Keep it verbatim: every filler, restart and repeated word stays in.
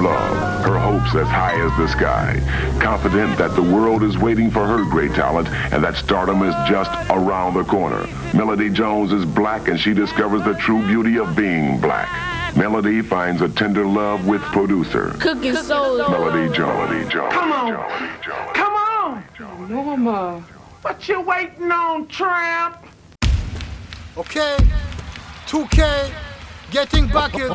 love, her hopes as high as the sky, confident that the world is waiting for her great talent and that stardom is just around the corner. Melody Jones is black and she discovers the true beauty of being black. Melody finds a tender love with producer Cooking Soul. Melody Jones. Melody Jones. Come on. Jones, Jones. Come on. Norma. What you waiting on, tramp? Okay, two K, getting back it.